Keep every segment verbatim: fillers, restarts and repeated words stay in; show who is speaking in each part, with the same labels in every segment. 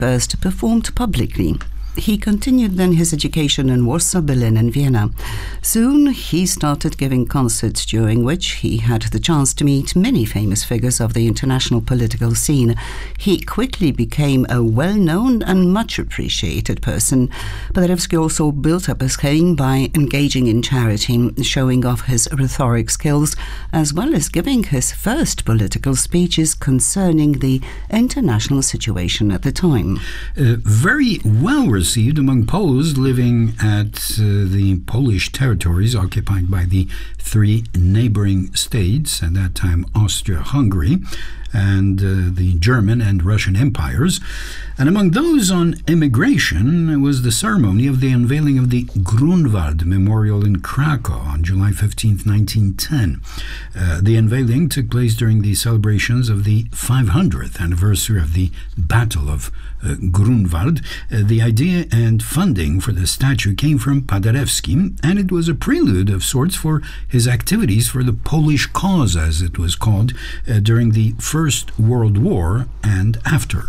Speaker 1: first performed publicly. He continued then his education in Warsaw, Berlin and Vienna. Soon he started giving concerts during which he had the chance to meet many famous figures of the international political scene. He quickly became a well-known and much appreciated person. Paderewski also built up his fame by engaging in charity, showing off his rhetoric skills, as well as giving his first political speeches concerning the international situation at the time.
Speaker 2: Uh, very well received among Poles living at uh, the Polish territories occupied by the three neighboring states, at that time Austria-Hungary, and uh, the German and Russian empires. And among those on immigration was the ceremony of the unveiling of the Grunwald Memorial in Krakow on July fifteenth, nineteen ten. Uh, the unveiling took place during the celebrations of the five hundredth anniversary of the Battle of uh, Grunwald. Uh, the idea and funding for the statue came from Paderewski, and it was a prelude of sorts for his activities for the Polish cause, as it was called, uh, during the First World War and after.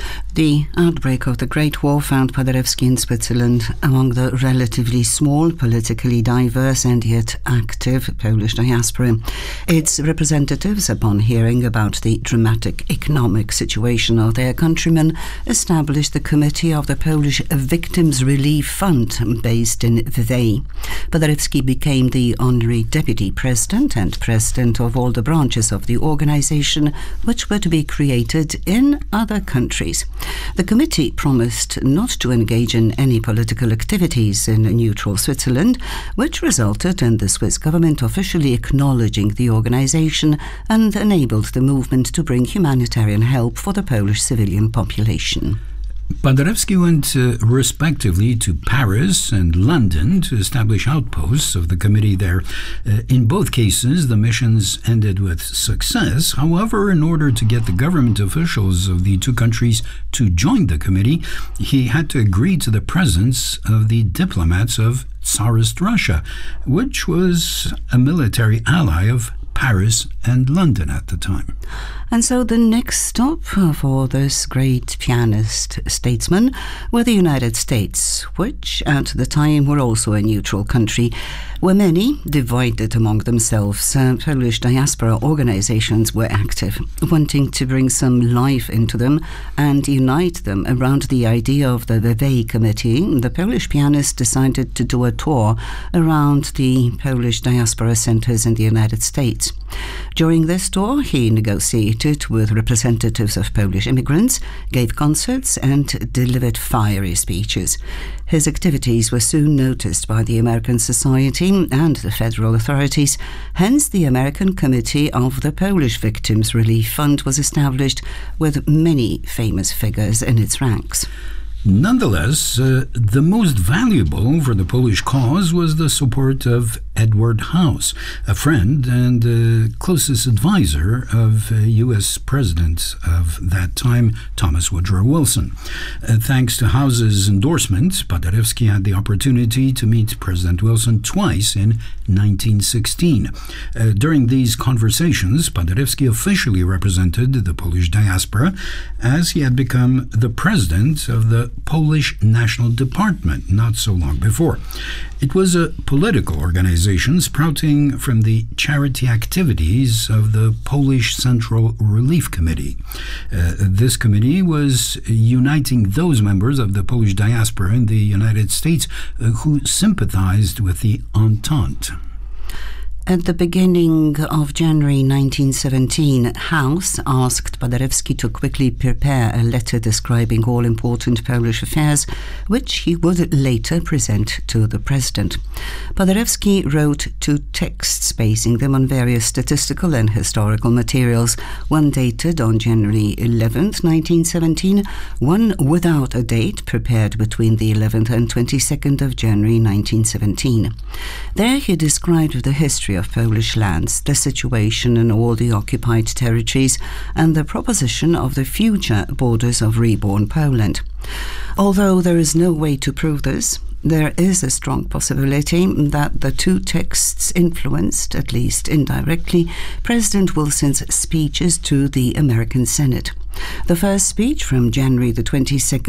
Speaker 1: The outbreak of the Great War found Paderewski in Switzerland among the relatively small, politically diverse and yet active Polish diaspora. Its representatives, upon hearing about the dramatic economic situation of their countrymen, established the Committee of the Polish Victims Relief Fund, based in Vevey. Paderewski became the honorary deputy president and president of all the branches of the organization, which were to be created in other countries. The committee promised not to engage in any political activities in neutral Switzerland, which resulted in the Swiss government officially acknowledging the organization and enabled the movement to bring humanitarian help for the Polish civilian population.
Speaker 2: Paderewski went uh, respectively to Paris and London to establish outposts of the committee there. Uh, in both cases, the missions ended with success. However, in order to get the government officials of the two countries to join the committee, he had to agree to the presence of the diplomats of Tsarist Russia, which was a military ally of Paris and London at the time.
Speaker 1: And so the next stop for this great pianist statesman were the United States, which at the time were also a neutral country, where many, divided among themselves, uh, Polish diaspora organizations were active, wanting to bring some life into them and unite them around the idea of the Vevey Committee. The Polish pianist decided to do a tour around the Polish diaspora centers in the United States. During this tour, he negotiated with representatives of Polish immigrants, gave concerts and delivered fiery speeches. His activities were soon noticed by the American Society and the federal authorities. Hence, the American Committee of the Polish Victims Relief Fund was established, with many famous figures in its ranks.
Speaker 2: Nonetheless, uh, the most valuable for the Polish cause was the support of Edward House, a friend and uh, closest advisor of uh, U S President of that time, Thomas Woodrow Wilson. Uh, thanks to House's endorsement, Paderewski had the opportunity to meet President Wilson twice in nineteen sixteen. Uh, during these conversations, Paderewski officially represented the Polish diaspora, as he had become the president of the Polish National Department not so long before. It was a political organization sprouting from the charity activities of the Polish Central Relief Committee. Uh, this committee was uniting those members of the Polish diaspora in the United States uh, who sympathized with the Entente.
Speaker 1: At the beginning of January nineteen seventeen, House asked Paderewski to quickly prepare a letter describing all important Polish affairs, which he would later present to the president. Paderewski wrote two texts basing them on various statistical and historical materials, one dated on January eleventh, nineteen seventeen, one without a date prepared between the eleventh and twenty-second of January nineteen seventeen. There he described the history of Polish lands, the situation in all the occupied territories, and the proposition of the future borders of reborn Poland. Although there is no way to prove this, there is a strong possibility that the two texts influenced, at least indirectly, President Wilson's speeches to the American Senate. The first speech from January the twenty-second